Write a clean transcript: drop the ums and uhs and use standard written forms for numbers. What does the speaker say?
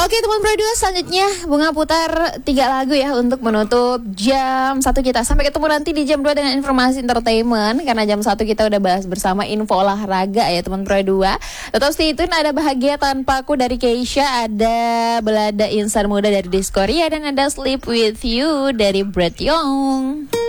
Oke teman Pro 2, selanjutnya Bunga putar 3 lagu ya untuk menutup jam 1 kita. Sampai ketemu nanti di jam 2 dengan informasi entertainment. Karena jam 1 kita udah bahas bersama info olahraga ya teman Pro 2. Tetap stay tune, ada Bahagia Tanpaku dari Keisha, ada Belada Insan Muda dari Diskoria, dan ada Sleep With You dari Brett Young.